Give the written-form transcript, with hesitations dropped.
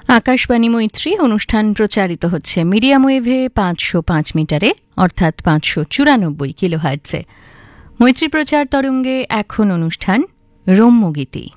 আকাশবাণী মৈত্রী অনুষ্ঠান প্রচারিত হচ্ছে মিডিয়াম ওয়েভে 505 মিটারে অর্থাৎ 594 কিলোহার্টজে। মৈত্রী প্রচার তরঙ্গে এখন অনুষ্ঠান রম্যগীতি।